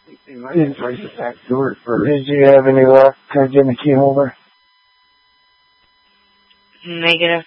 They might have placed the back door first. Did you have any luck getting the key holder? Negative.